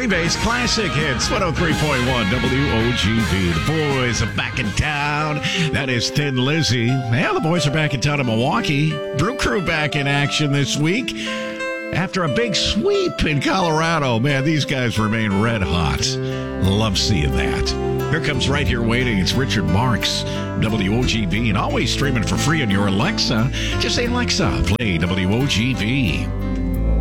Green Bay's classic hits, 103.1 WOGB. The boys are back in town. That is Thin Lizzy. Yeah, the boys are back in town in Milwaukee. Brew Crew back in action this week. After a big sweep in Colorado, man, these guys remain red hot. Love seeing that. Here comes Right Here Waiting. It's Richard Marx, WOGB, and always streaming for free on your Alexa. Just say, Alexa, play WOGB.